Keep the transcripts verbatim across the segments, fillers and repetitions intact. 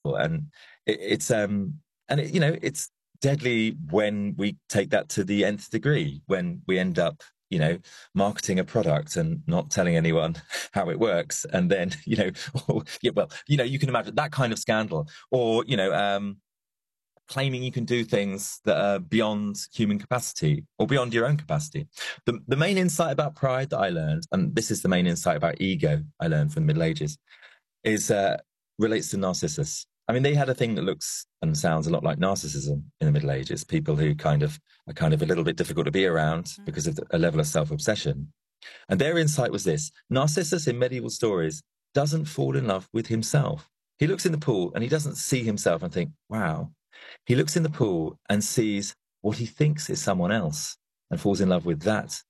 people. And it, it's, um, and it, you know, it's deadly when we take that to the nth degree, when we end up, you know, marketing a product and not telling anyone how it works. And then, you know, or, yeah, well, you know, you can imagine that kind of scandal, or, you know, um, claiming you can do things that are beyond human capacity or beyond your own capacity. The, the main insight about pride that I learned, and this is the main insight about ego I learned from the Middle Ages, is uh, relates to Narcissus. I mean, they had a thing that looks and sounds a lot like narcissism in the Middle Ages, people who kind of are kind of a little bit difficult to be around mm. because of a level of self-obsession. And their insight was this: Narcissus in medieval stories doesn't fall in love with himself. He looks in the pool and he doesn't see himself and think, wow. He looks in the pool and sees what he thinks is someone else and falls in love with that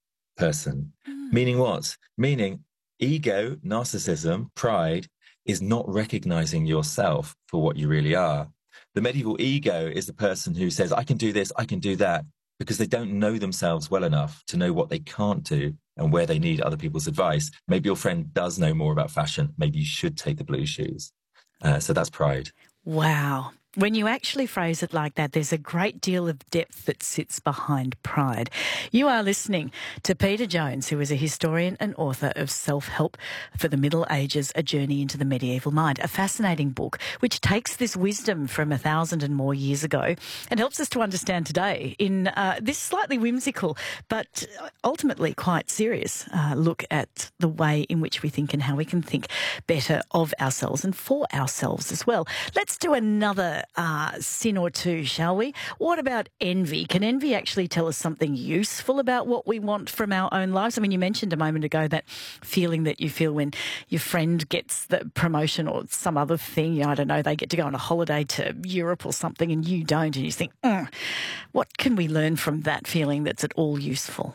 person. Mm. Meaning what? Meaning ego, narcissism, pride is not recognizing yourself for what you really are. The medieval ego is the person who says, I can do this, I can do that, because they don't know themselves well enough to know what they can't do and where they need other people's advice. Maybe your friend does know more about fashion. Maybe you should take the blue shoes. Uh, so that's pride. Wow. When you actually phrase it like that, there's a great deal of depth that sits behind pride. You are listening to Peter Jones, who is a historian and author of Self-Help for the Middle Ages, A Journey into the Medieval Mind, a fascinating book which takes this wisdom from a thousand and more years ago and helps us to understand today in uh, this slightly whimsical but ultimately quite serious uh, look at the way in which we think and how we can think better of ourselves and for ourselves as well. Let's do another Uh, sin or two, shall we? What about envy? Can envy actually tell us something useful about what we want from our own lives? I mean, you mentioned a moment ago that feeling that you feel when your friend gets the promotion or some other thing, I don't know, they get to go on a holiday to Europe or something and you don't, and you think, mm, what can we learn from that feeling that's at all useful?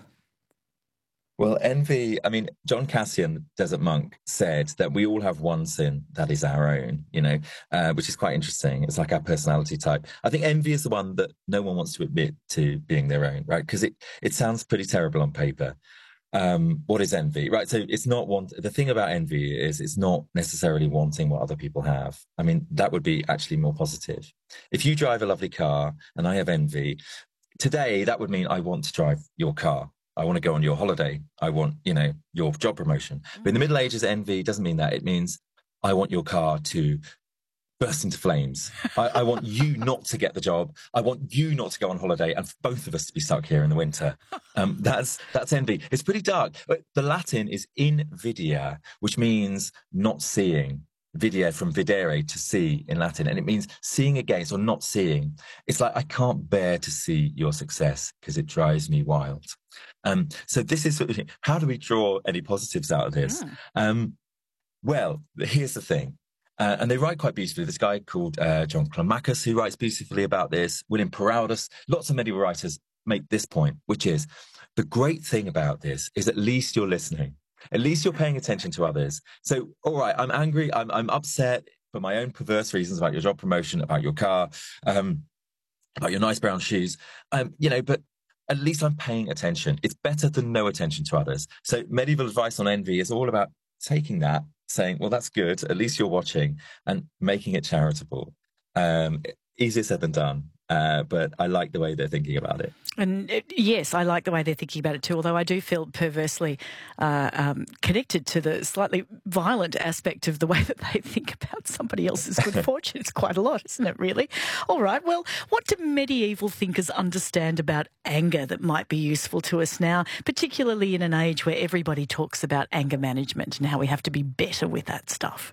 Well, envy, I mean, John Cassian, Desert Monk, said that we all have one sin that is our own, you know, uh, which is quite interesting. It's like our personality type. I think envy is the one that no one wants to admit to being their own, right? Because it, it sounds pretty terrible on paper. Um, what is envy, right? So it's not want. The thing about envy is it's not necessarily wanting what other people have. I mean, that would be actually more positive. If you drive a lovely car and I have envy, today that would mean I want to drive your car. I want to go on your holiday. I want, you know, your job promotion. But in the Middle Ages, envy doesn't mean that. It means I want your car to burst into flames. I, I want you not to get the job. I want you not to go on holiday and for both of us to be stuck here in the winter. Um, that's that's envy. It's pretty dark. But the Latin is invidia, which means not seeing. Videre from videre, to see in Latin, and it means seeing against or not seeing. It's like I can't bear to see your success because it drives me wild. Um, so this is how do we draw any positives out of this? Yeah. Um, well, here's the thing, uh, and they write quite beautifully. This guy called uh, John Climacus, who writes beautifully about this. William Peraldus, lots of medieval writers make this point, which is the great thing about this is at least you're listening. At least you're paying attention to others. So, all right, I'm angry, I'm, I'm upset for my own perverse reasons about your job promotion, about your car, um, about your nice brown shoes, um, you know, but at least I'm paying attention. It's better than no attention to others. So medieval advice on envy is all about taking that, saying, well, that's good, at least you're watching, and making it charitable. Um, easier said than done. Uh, but I like the way they're thinking about it. And it, yes, I like the way they're thinking about it too, although I do feel perversely uh, um, connected to the slightly violent aspect of the way that they think about somebody else's good fortune. It's quite a lot, isn't it, really? All right, well, what do medieval thinkers understand about anger that might be useful to us now, particularly in an age where everybody talks about anger management and how we have to be better with that stuff?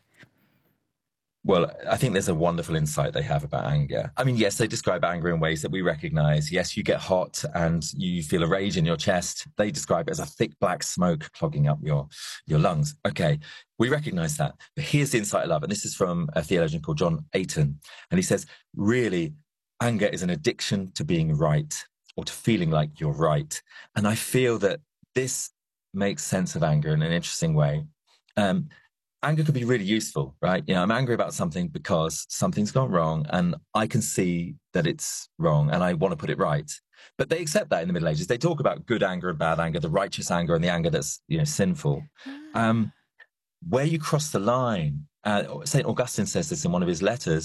Well, I think there's a wonderful insight they have about anger. I mean, yes, they describe anger in ways that we recognize. Yes, you get hot and you feel a rage in your chest. They describe it as a thick black smoke clogging up your, your lungs. Okay, we recognize that. But here's the insight I love. And this is from a theologian called John Ayton. And he says, really, anger is an addiction to being right or to feeling like you're right. And I feel that this makes sense of anger in an interesting way. Um, Anger can be really useful, right? You know, I'm angry about something because something's gone wrong and I can see that it's wrong and I want to put it right. But they accept that in the Middle Ages. They talk about good anger and bad anger, the righteous anger and the anger that's, you know, sinful. Um, where you cross the line, uh, Saint Augustine says this in one of his letters,